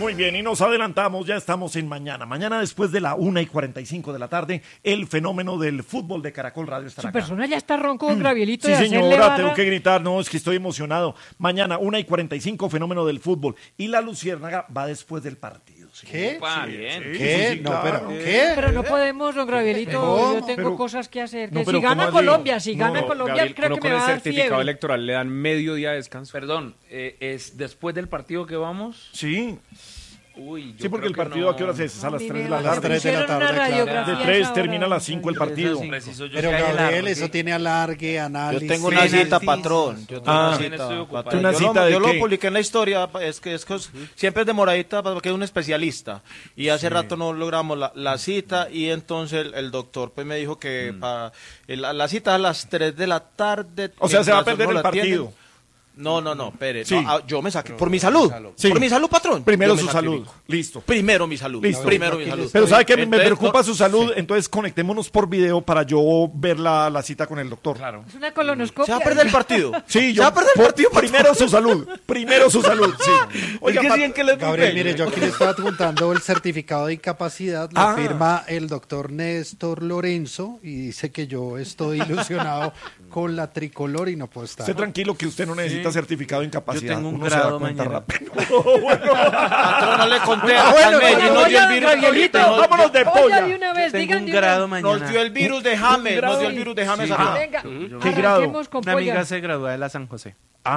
Muy bien, y nos adelantamos, ya estamos en mañana. Mañana después de la 1:45 de la tarde, el fenómeno del fútbol de Caracol Radio estará Su acá. persona ya está ronco, don Gravielito. Sí, de hacerle señora, barra. tengo que gritar, no, es que estoy emocionado. Mañana, 1:45, fenómeno del fútbol. Y la Luciérnaga va después del partido. ¿Sí? ¿Qué? Bien. ¿Qué? Sí, No, claro. pero ¿qué? Pero no podemos, don Gravielito. ¿Cómo? Yo tengo Pero- cosas que hacer. No, Que pero si gana ¿cómo así? Colombia, si No, gana no, Colombia, Gabriel, creo uno que con me va el a dar certificado fiebre. electoral le dan medio día de descanso. Perdón, ¿es después del partido que vamos? Sí, Uy, yo sí, porque creo el que partido no. ¿a qué horas es? A las A mí 3 de me la va- las tarde. 3 de la pusieron tarde, una claro. radiografía De a 3 esa termina a hora, las 5 el don Gravielito. partido. Preciso yo Pero que hay Gabriel, alargue. eso tiene alargue, análisis. Yo tengo una cita, análisis. patrón. Yo tengo Ah, una también estoy cita, ocupado. patrón. ¿Una cita de yo qué? lo publiqué en la historia, es que siempre es demoradita porque es un especialista. Y hace rato no logramos la cita y entonces el doctor pues me dijo que la cita es a las 3 de la tarde. O sea, se va a mientras perder no el la atienden. partido. No, espere. Sí. No, yo me saqué por mi salud. Sí. Por mi salud, patrón. Primero Yo me su salud. sacrifico. Listo. Primero mi salud. Listo. Primero mi salud. Pero sabe que me Entonces, preocupa no- su salud, entonces conectémonos por video para yo ver la cita con el doctor. Claro. Es una colonoscopia. Se va a perder el partido. Sí, Se yo va a perder el partido. primero su salud, sí. Oiga, Pat- siguen que les Gabriel, mire, yo aquí le estoy adjuntando el certificado de incapacidad, lo Ah. firma el doctor Néstor Lorenzo y dice que yo estoy ilusionado con la tricolor y no puedo estar. esté tranquilo que usted no necesita certificado de incapacidad. Yo tengo un Uno se da grado cuenta mañana. rápido. Patrón, no le conté. Ah, bueno, Jaime, bueno, nos dio el oye, virus. Gabrielito, nos- vámonos de Oiga, polla. de una vez, Tengo digan un de una grado vez. mañana. Nos dio el virus de James. Nos dio el virus de James acá. Venga, ¿Qué grado? arranquemos con Una polla. amiga se gradúa de la San José.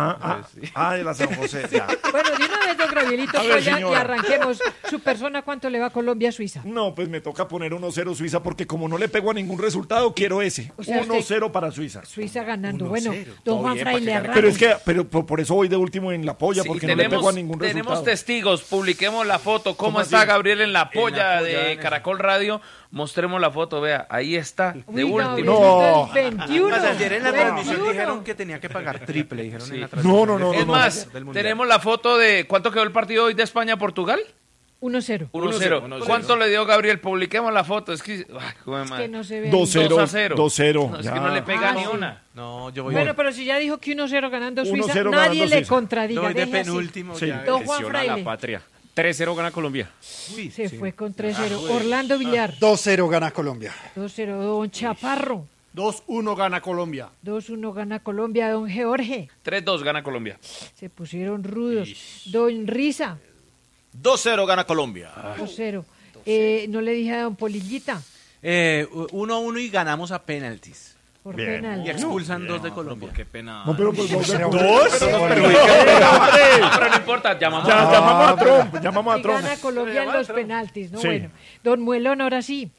De la San José. Ya. Bueno, de una vez, don Gravielito, A ver, polla, y señora. arranquemos. Su persona, ¿cuánto le va a Colombia a Suiza? No, pues me toca poner 1-0 Suiza porque como no le pego a ningún resultado, quiero ese. O sea, 1-0 para Suiza. Suiza ganando. Bueno, don Juan Fraile arranca. Pero es que por eso voy de último en la polla, porque no le pego a ningún tenemos resultado. testigos, publiquemos la foto. ¿Cómo ¿Cómo está así? Gabriel en la polla polla, de en Caracol Radio? Mostremos la foto, vea, ahí está, de Uy, último. Gabrielito, No. el 21. Más ayer en la 21. transmisión dijeron que tenía que pagar triple, dijeron en la No, transmisión. no, Es más, tenemos la foto de ¿cuánto quedó el partido hoy de España-Portugal? 1-0. 1-0. 1-0. ¿Cuánto le dio Gabriel? Publiquemos la foto. Es que, ay, joder, Que madre. no se ve. 2-0. 2-0. 2-0. No, es ya. que no le pega Ah, ni sí. una. No, yo voy Bueno, pero si ya dijo que 1-0 ganando Suiza, 1-0 nadie ganando le Suiza. contradiga. voy de deje así. penúltimo. Sí. Ya. Don Juan Lesiona Fraile. la patria. 3-0 gana Colombia. Se fue con 3-0. Orlando Villar. 2-0 gana Colombia. 2-0. Don Chaparro. 2-1 gana Colombia. 2-1 gana Colombia. Don Jorge. 3-2 gana Colombia. Se pusieron rudos. Don Risa. 2-0 gana Colombia. 2-0. No le dije a don Polillita. 1-1 y ganamos a penaltis. Por Bien. penal. Y expulsan 2 de Colombia. Qué pena. No, pero pues Pero- Pero no importa, llamamos Ya, a llamamos a Trump, llamamos a Y Trump. gana Colombia en los penaltis, ¿no? Sí. Bueno. Don Muelón, ahora sí.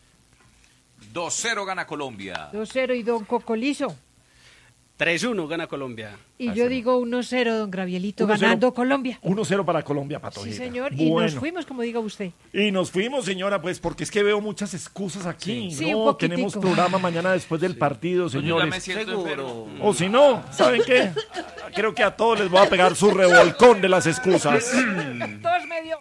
2-0 gana Colombia. 2-0. Y don Cocolizo. 3-1 gana Colombia. Y yo digo 1-0, don Gravielito, 1-0. ganando Colombia. 1-0 para Colombia, Pato. Sí, Gita. señor. Y Bueno. nos fuimos, como diga usted. Y nos fuimos, señora, pues porque es que veo muchas excusas aquí. Sí, no, un poquitico. tenemos programa mañana después del partido, Yo ya me señores. siento enfermo. O si no, ¿saben qué? Creo que a todos les voy a pegar su revolcón de las excusas. Dos medio.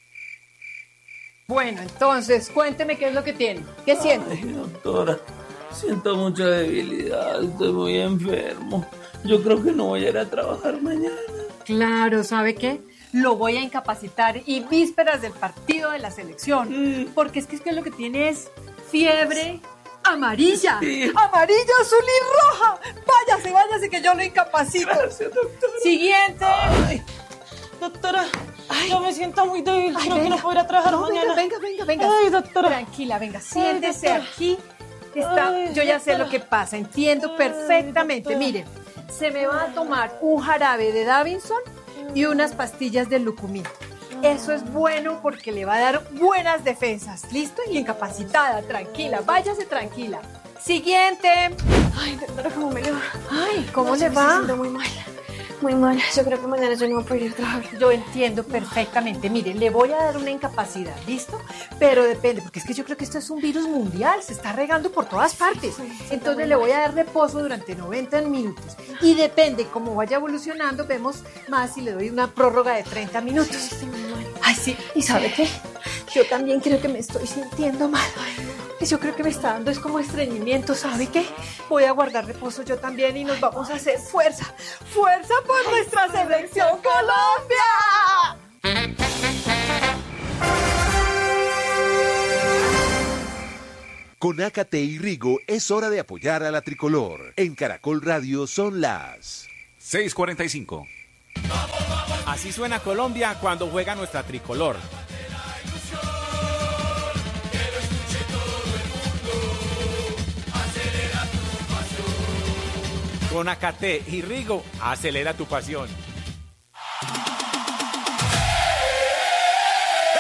Bueno, entonces, cuénteme qué es lo que tiene. ¿Qué siente? Doctora, siento mucha debilidad, estoy muy enfermo. Yo creo que no voy a ir a trabajar mañana. Claro, ¿sabe qué? Lo voy a incapacitar y vísperas del partido de la selección. Porque es que lo que tiene es fiebre amarilla. Sí. Amarilla, azul y roja. Váyase, que yo lo incapacito. Gracias, doctora. Siguiente. Doctora, yo me siento muy débil, Ay, creo que venga. no podré trabajar No, mañana. venga. Ay, doctora. Tranquila, venga, siéntese doctora. aquí. Está, Ay, yo ya sé doctora. lo que pasa, entiendo perfectamente. doctora. Mire, se me va a tomar un jarabe de Davinson y unas pastillas de Lucumí. Eso es bueno porque le va a dar buenas defensas. ¿Listo? Y incapacitada, tranquila, váyase tranquila. Siguiente. Ay, doctora, ¿cómo me le va? Ay, ¿cómo No sé, le me va? siento muy mal. Muy mal. Yo creo que mañana yo no voy a poder ir a trabajar. Yo entiendo perfectamente. Mire, le voy a dar una incapacidad, ¿listo? Pero depende, porque es que yo creo que esto es un virus mundial, se está regando por todas partes. Entonces le voy a dar reposo durante 90 minutos. Y depende cómo vaya evolucionando, vemos más si le doy una prórroga de 30 minutos. Estoy muy mal. Ay, sí. ¿Y sabe qué? Yo también creo que me estoy sintiendo mal. Yo creo que me está dando es como estreñimiento, ¿sabe qué? Voy a guardar reposo yo también y nos vamos a hacer fuerza. ¡Fuerza por nuestra selección Colombia! Con Ácate y Rigo es hora de apoyar a la tricolor. En Caracol Radio son las 6:45. Así suena Colombia cuando juega nuestra tricolor. Con Ácate y Rigo, acelera tu pasión.